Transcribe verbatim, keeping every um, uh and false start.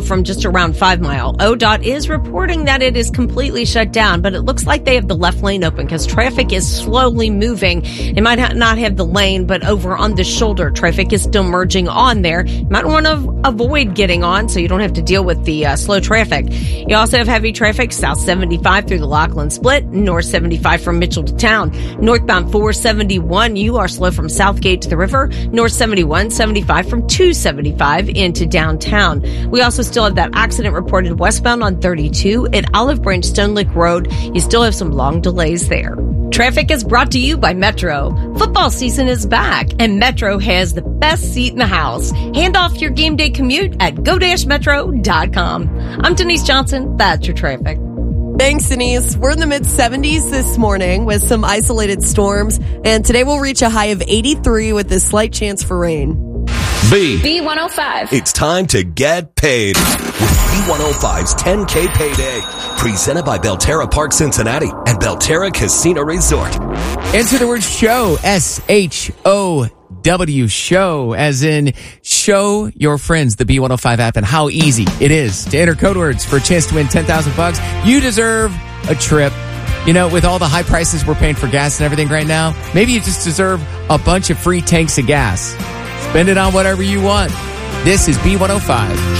from just around Five Mile. O D O T is reporting that it is completely shut down, but it looks like they have the left lane open because traffic is slowly moving. It might ha- not have the lane, but over on the shoulder, traffic is still merging on there. You might want to avoid getting on so you don't have to deal with the uh, slow traffic. You also have heavy traffic south seventy-five through the Lachlan Split, north seventy-five from Mitchell to town. Northbound four seventy-one, you are slow from Southgate to the river. North seventy-one, seventy-five from two seventy-five into downtown. We also still have that accident reported westbound on thirty-two at Olive Branch Stone Lake Road. You still have some long delays there. Traffic is brought to you by Metro. Football season is back, and Metro has the best seat in the house. Hand off your game day commute at go dash metro dot com. I'm Denise Johnson. That's your traffic. Thanks, Denise. We're in the mid seventies this morning with some isolated storms, and today we'll reach a high of eighty-three with a slight chance for rain. B. B one oh five. It's time to get paid with B one oh five's ten K Payday. Presented by Belterra Park Cincinnati and Belterra Casino Resort. Enter the word show, S H O W, show, as in show your friends the B one oh five app and how easy it is to enter code words for a chance to win ten thousand bucks. You deserve a trip. You know, with all the high prices we're paying for gas and everything right now, maybe you just deserve a bunch of free tanks of gas. Spend it on whatever you want. This is B one oh five.